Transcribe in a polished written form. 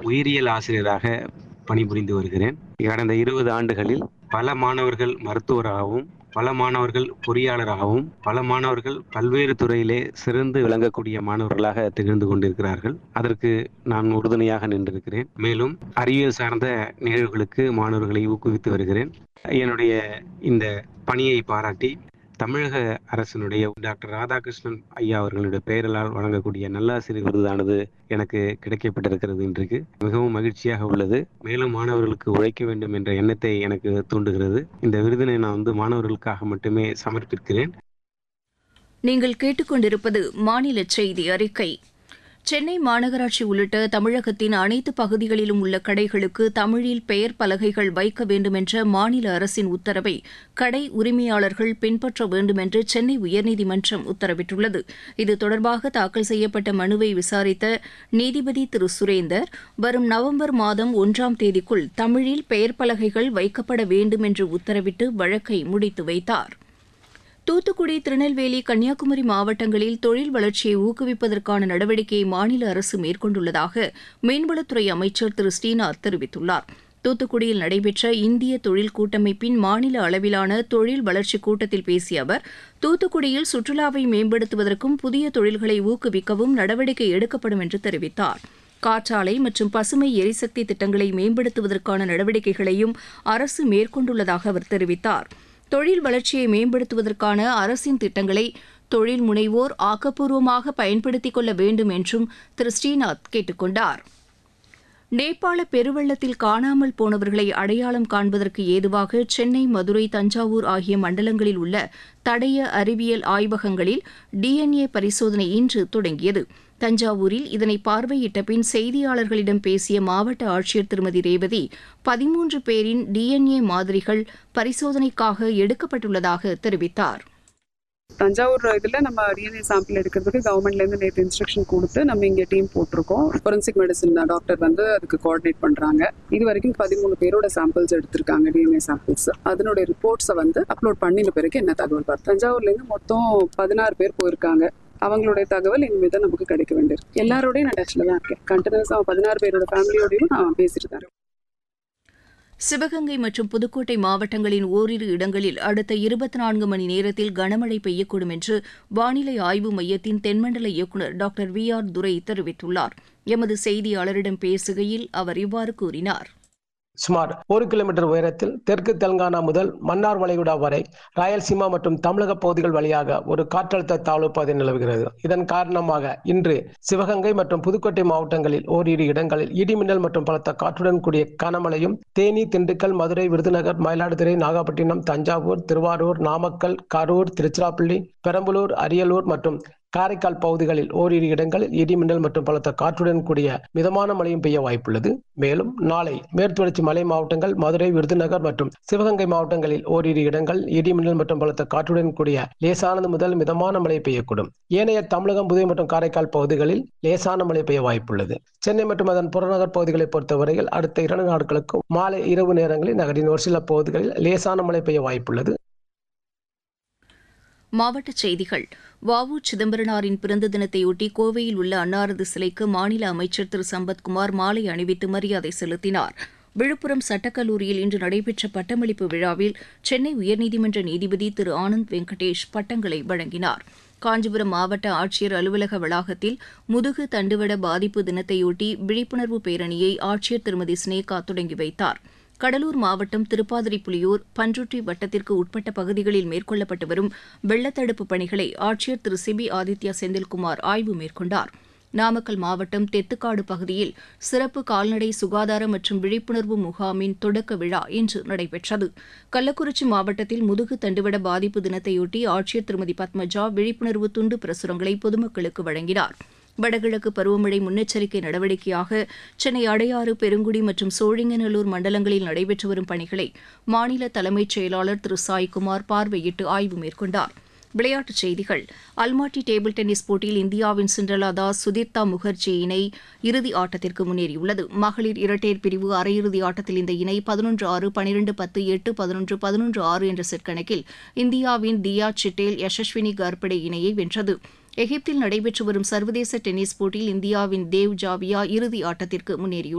உயிரியல் ஆசிரியராக பணிபுரிந்து வருகிறேன். கடந்த 20 ஆண்டுகளில் பல மாணவர்கள் மருத்துவராகவும், பல மாணவர்கள் பொறியாளராகவும், பல மாணவர்கள் பல்வேறு துறையிலே சிறந்து விளங்கக்கூடிய மாணவர்களாக திகழ்ந்து கொண்டிருக்கிறார்கள். அதற்கு நான் உறுதுணையாக நின்றிருக்கிறேன். மேலும் அறிவியல் சார்ந்த நிகழ்வுகளுக்கு மாணவர்களை ஊக்குவித்து வருகிறேன். என்னுடைய இந்த பணியை பாராட்டி தமிழக அரசினுடைய டாக்டர் ராதாகிருஷ்ணன் ஐயா அவர்களுடைய பெயரால் வழங்கக்கூடிய நல்லாசிரியர் விருதானது எனக்கு கிடைக்கப்பட்டிருக்கிறது. இன்றைக்கு மிகவும் மகிழ்ச்சியாக உள்ளது. மேலும் மாணவர்களுக்கு உழைக்க வேண்டும் என்ற எண்ணத்தை எனக்கு தூண்டுகிறது. இந்த விருதினை நான் மாணவர்களுக்காக மட்டுமே சமர்ப்பிக்கிறேன். நீங்கள் கேட்டுக்கொண்டிருப்பது மாநில செய்தி அறிக்கை. சென்னை மாநகராட்சி உள்ளிட்ட தமிழகத்தின் அனைத்து பகுதிகளிலும் உள்ள கடைகளுக்கு தமிழில் பெயர் பலகைகள் வைக்க வேண்டுமென்ற மாநில அரசின் உத்தரவை கடை உரிமையாளர்கள் பின்பற்ற வேண்டுமென்று சென்னை உயர்நீதிமன்றம் உத்தரவிட்டுள்ளது. இது தொடர்பாக தாக்கல் செய்யப்பட்ட மனுவை விசாரித்த நீதிபதி திரு சுரேந்தர், வரும் நவம்பர் மாதம் 1ஆம் தேதிக்குள் தமிழில் பெயர் பலகைகள் வைக்கப்பட வேண்டும் என்று உத்தரவிட்டு வழக்கை முடித்து வைத்தார். தூத்துக்குடி, திருநெல்வேலி, கன்னியாகுமரி மாவட்டங்களில் தொழில் வளர்ச்சியை ஊக்குவிப்பதற்கான நடவடிக்கையை மாநில அரசு மேற்கொண்டுள்ளதாக மீன்வளத்துறை அமைச்சர் திரு ஸ்ரீநாத் தெரிவித்துள்ளார். தூத்துக்குடியில் நடைபெற்ற இந்திய தொழில் கூட்டமைப்பின் மாநில அளவிலான தொழில் வளர்ச்சிக் கூட்டத்தில் பேசிய அவர், தூத்துக்குடியில் சுற்றுலாவை மேம்படுத்துவதற்கும் புதிய தொழில்களை ஊக்குவிக்கவும் நடவடிக்கை எடுக்கப்படும் என்று தெரிவித்தார். காற்றாலை மற்றும் பசுமை எரிசக்தி திட்டங்களை மேம்படுத்துவதற்கான நடவடிக்கைகளையும் அரசு மேற்கொண்டுள்ளதாக அவர் தெரிவித்தார். தொழில் வளர்ச்சியை மேம்படுத்துவதற்கான அரசின் திட்டங்களை தொழில் முனைவோர் ஆக்கப்பூர்வமாக பயன்படுத்திக் கொள்ள வேண்டும் என்றும் திரு ஸ்ரீநாத் கேட்டுக் கொண்டார். நேபாள பெருவெள்ளத்தில் காணாமல் போனவர்களை அடையாளம் காண்பதற்கு ஏதுவாக சென்னை, மதுரை, தஞ்சாவூர் ஆகிய மண்டலங்களில் உள்ள தடய அறிவியல் ஆய்வகங்களில் DNA பரிசோதனை இன்று தொடங்கியது. தஞ்சாவூரில் இதனை பார்வையிட்ட பின் செய்தியாளர்களிடம் பேசிய மாவட்ட ஆட்சியர் திருமதி ரேவதி, 13 பேரின் DNA மாதிரிகள் பரிசோதனைக்காக எடுக்கப்பட்டுள்ளதாக தெரிவித்தார். தஞ்சாவூர் இதில் நம்ம டிஎன்ஏ சாம்பிள் எடுக்கிறதுக்கு கவர்மெண்ட்லேருந்து நேற்று இன்ஸ்ட்ரக்ஷன் கொடுத்து நம்ம இங்கே டீம் போட்டிருக்கோம். ஃபொரன்சிக் மெடிசன் டாக்டர் அதுக்கு கோஆர்டினேட் பண்ணுறாங்க. இது வரைக்கும் 13 பேரோட சாம்பிள்ஸ் எடுத்திருக்காங்க, டிஎன்ஏ சாம்பிள்ஸ். அதனுடைய ரிப்போர்ட்ஸை அப்லோட் பண்ணின பிறகு என்ன தகவல் பார்த்து தஞ்சாவூர்லேருந்து மொத்தம் 16 பேர் போயிருக்காங்க. அவங்களுடைய தகவல் இனிமேல் தான் நமக்கு கிடைக்க வேண்டியிருக்கு. எல்லாரோடையும் நான் டச்சில் தான் இருக்கேன். கண்டினியூஸாக 16 பேரோட ஃபேமிலியோடையும் நான் பேசிட்டு தான். சிவகங்கை மற்றும் புதுக்கோட்டை மாவட்டங்களின் ஓரிரு இடங்களில் அடுத்த 24 மணி நேரத்தில் கனமழை பெய்யக்கூடும் என்று வானிலை ஆய்வு மையத்தின் தென்மண்டல இயக்குநர் டாக்டர் VR துரை தெரிவித்துள்ளார். எமது செய்தியாளரிடம் பேசுகையில் அவர் இவ்வாறு கூறினார். சுமார் 1 கிலோமீட்டர் உயரத்தில் தெற்கு தெலுங்கானா முதல் மன்னார் வளைகுடா வரை ராயல்சீமா மற்றும் தமிழக பகுதிகள் வழியாக ஒரு காற்றழுத்த தாழ்வு பாதை நிலவுகிறது. இதன் காரணமாக இன்று சிவகங்கை மற்றும் புதுக்கோட்டை மாவட்டங்களில் ஓரிரு இடங்களில் இடிமின்னல் மற்றும் பலத்த காற்றுடன் கூடிய கனமழையும், தேனி, திண்டுக்கல், மதுரை, விருதுநகர், மயிலாடுதுறை, நாகப்பட்டினம், தஞ்சாவூர், திருவாரூர், நாமக்கல், கரூர், திருச்சிராப்பள்ளி, பெரம்பலூர், அரியலூர் மற்றும் காரைக்கால் பகுதிகளில் ஓரிரு இடங்களில் இடிமின்னல் மற்றும் பலத்த காற்றுடன் கூடிய மிதமான மழையும் பெய்ய வாய்ப்புள்ளது. மேலும் நாளை மேற்குத்தொடர்ச்சி மலை மாவட்டங்கள், மதுரை, விருதுநகர் மற்றும் சிவகங்கை மாவட்டங்களில் ஓரிரு இடங்கள் இடிமின்னல் மற்றும் பலத்த காற்றுடன் கூடிய லேசானது முதல் மிதமான மழை பெய்யக்கூடும். ஏனைய தமிழகம், புதுவை மற்றும் காரைக்கால் பகுதிகளில் லேசான மழை பெய்ய வாய்ப்புள்ளது. சென்னை மற்றும் அதன் புறநகர் பகுதிகளை பொறுத்தவரையில் அடுத்த 2 நாட்களுக்கு மாலை இரவு நேரங்களில் நகரின் ஒரு சில பகுதிகளில் லேசான மழை பெய்ய வாய்ப்புள்ளது. மாவட்டச் செய்திகள். வ.உ. சிதம்பரனாரின் பிறந்த தினத்தையொட்டி கோவையில் உள்ள அன்னாரது சிலைக்கு மாநில அமைச்சர் திரு சம்பத்குமார் மாலை அணிவித்து மரியாதை செலுத்தினார். விழுப்புரம் சட்டக்கல்லூரியில் இன்று நடைபெற்ற பட்டமளிப்பு விழாவில் சென்னை உயர்நீதிமன்ற நீதிபதி திரு ஆனந்த் வெங்கடேஷ் பட்டங்களை வழங்கினார். காஞ்சிபுரம் மாவட்ட ஆட்சியர் அலுவலக வளாகத்தில் முதுகு தண்டுவட பாதிப்பு தினத்தையொட்டி விழிப்புணர்வு பேரணியை ஆட்சியர் திருமதி ஸ்னேகா தொடங்கி வைத்தார். கடலூர் மாவட்டம் திருப்பாதிரிப்புலியூர், பன்ருட்டி வட்டத்திற்கு உட்பட்ட பகுதிகளில் மேற்கொள்ளப்பட்டு வரும் வெள்ளத்தடுப்பு பணிகளை ஆட்சியர் திரு சிபி ஆதித்யா செந்தில்குமார் ஆய்வு மேற்கொண்டார். நாமக்கல் மாவட்டம் தெத்துக்காடு பகுதியில் சிறப்பு கால்நடை சுகாதார மற்றும் விழிப்புணர்வு முகாமின் தொடக்க விழா இன்று நடைபெற்றது. கள்ளக்குறிச்சி மாவட்டத்தில் முதுகு தண்டுவட பாதிப்பு தினத்தையொட்டி ஆட்சியர் திருமதி பத்மஜா விழிப்புணர்வு துண்டு பிரசுரங்களை பொதுமக்களுக்கு வழங்கினார். வடகிழக்கு பருவமழை முன்னெச்சரிக்கை நடவடிக்கையாக சென்னை அடையாறு, பெருங்குடி மற்றும் சோழிங்கநல்லூர் மண்டலங்களில் நடைபெற்று வரும் பணிகளை மாநில தலைமைச் செயலாளர் திரு சாய்குமார் பார்வையிட்டு ஆய்வு மேற்கொண்டார். விளையாட்டுச் செய்திகள். அல்மாட்டி டேபிள் டென்னிஸ் போட்டியில் இந்தியாவின் சிண்ட்ரலா தாஸ், சுதீர்த்தா முகர்ஜி இணை இறுதி ஆட்டத்திற்கு முன்னேறியுள்ளது. மகளிர் இரட்டையர் பிரிவு அரையிறுதி ஆட்டத்தில் இந்த இணை 11-6, 12-10, 8-11, 11-6 என்ற செட் கணக்கில் இந்தியாவின் தியா சிட்டேல், யசஸ்வினி கார்படே இணையை வென்றது. எகிப்தில் நடைபெற்று வரும் சர்வதேச டென்னிஸ் போட்டியில் இந்தியாவின் தேவ் ஜாவியா இறுதி ஆட்டத்திற்கு முன்னேறியுள்ளார்.